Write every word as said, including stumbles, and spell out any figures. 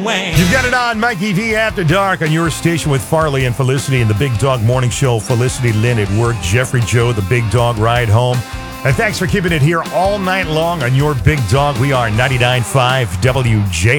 You've got it on Mikey V After Dark on your station with Farley and Felicity and the Big Dog Morning Show. Felicity Lynn at work, Jeffrey Joe, the Big Dog Ride Home. And thanks for keeping it here all night long on your Big Dog. We are ninety-nine point five W J